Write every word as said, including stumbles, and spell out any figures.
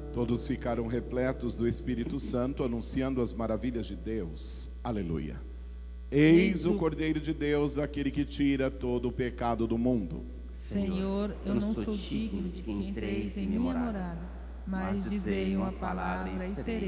Todos ficaram repletos do Espírito Santo, anunciando as maravilhas de Deus. Aleluia. Eis o Cordeiro de Deus, aquele que tira todo o pecado do mundo. Senhor, eu não sou digno de que entreis em minha morada, mas dizei uma palavra e serei